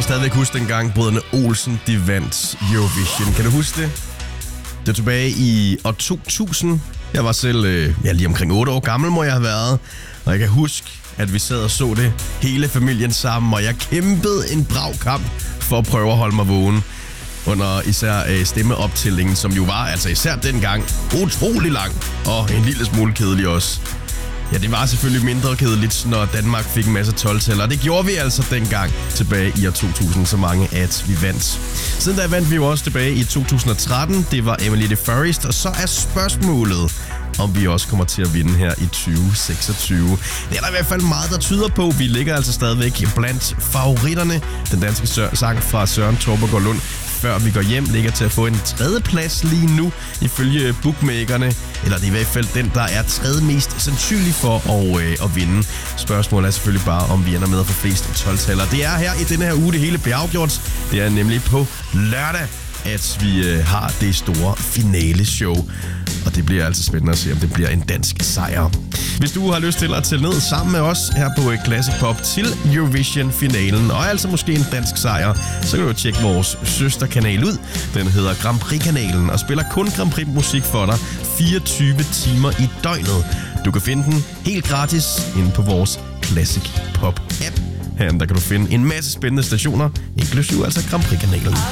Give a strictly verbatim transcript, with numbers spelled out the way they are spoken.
stadigvæk huske dengang brødrene Olsen, de vandt Eurovision. Kan du huske det? Det var tilbage i år to tusind. Jeg var selv øh, ja, lige omkring otte år gammel, må jeg have været. Og jeg kan huske, at vi sad og så det hele familien sammen, og jeg kæmpede en brav kamp for at prøve at holde mig vågen under især øh, stemmeoptællingen, som jo var altså især dengang utrolig lang og en lille smule kedelig også. Ja, det var selvfølgelig mindre kedeligt, når Danmark fik en masse tolv-taller, og det gjorde vi altså dengang tilbage i år to tusind, så mange at vi vandt. Siden da vandt vi jo også tilbage i to tusind og tretten, det var Emily the Forest, og så er spørgsmålet, om vi også kommer til at vinde her i tyve seksogtyve. Det er der i hvert fald meget, der tyder på. Vi ligger altså stadigvæk blandt favoritterne. Den danske sang fra Søren Torbergaard Lund, Før vi går hjem, ligger til at få en tredje plads lige nu, ifølge bookmakerne. Eller det er i hvert fald den, der er tredje mest sandsynlig for at, øh, at vinde. Spørgsmålet er selvfølgelig bare, om vi ender med at få flest tolv-taller. Det er her i denne her uge, det hele bliver afgjort. Det er nemlig på lørdag, at vi øh, har det store finale-show. Og det bliver altså spændende at se, om det bliver en dansk sejr. Hvis du har lyst til at tælle ned sammen med os her på Classic Pop til Eurovision-finalen, og altså måske en dansk sejr, så kan du tjekke vores søsterkanal ud. Den hedder Grand Prix-kanalen og spiller kun Grand Prix-musik for dig fireogtyve timer i døgnet. Du kan finde den helt gratis inde på vores Classic Pop-app. Her der kan du finde en masse spændende stationer, inklusive altså Grand Prix-kanalen.